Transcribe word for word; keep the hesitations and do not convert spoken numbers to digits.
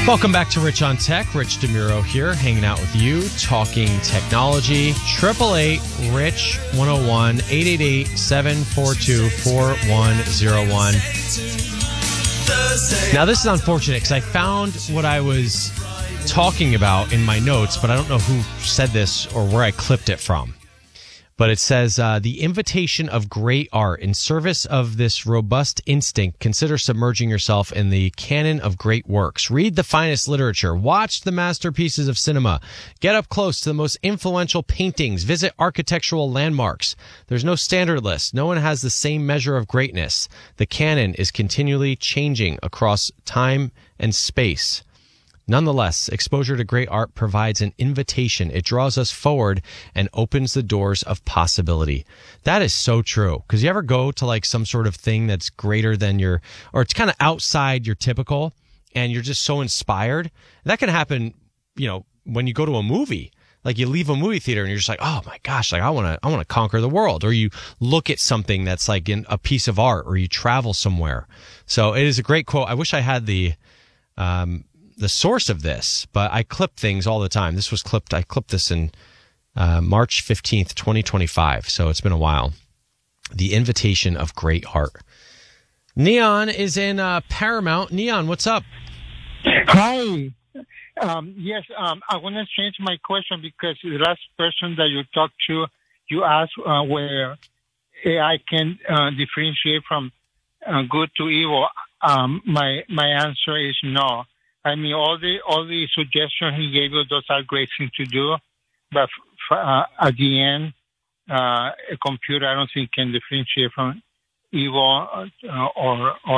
Welcome back to Rich on Tech. Rich DeMuro here, hanging out with you, talking technology. eight eight eight, RICH one oh one, eight eight eight, seven four two, four one oh one. Now, this is unfortunate because I found what I was talking about in my notes, but I don't know who said this or where I clipped it from. But it says, uh, the invitation of great art. In service of this robust instinct, consider submerging yourself in the canon of great works. Read the finest literature. Watch the masterpieces of cinema. Get up close to the most influential paintings. Visit architectural landmarks. There's no standard list. No one has the same measure of greatness. The canon is continually changing across time and space. Nonetheless, exposure to great art provides an invitation. It draws us forward and opens the doors of possibility. That is so true. Because you ever go to like some sort of thing that's greater than your, or it's kind of outside your typical, and you're just so inspired? That can happen, you know, when you go to a movie. Like you leave a movie theater and you're just like, oh my gosh, like I want to, I want to conquer the world. Or you look at something that's like in a piece of art, or you travel somewhere. So it is a great quote. I wish I had the, um, the source of this, but I clip things all the time. This was clipped. I clipped this in uh, March fifteenth, twenty twenty-five. So it's been a while. The invitation of great art. Neon is in uh, Paramount. Neon, what's up? Hi. Um, yes, um, I want to change my question because the last person that you talked to, you asked uh, where A I can uh, differentiate from uh, good to evil. Um, my my answer is no. I mean, all the all the suggestions he gave you, those are great things to do. But f- uh, at the end, uh, a computer, I don't think, can differentiate from evil uh, or, or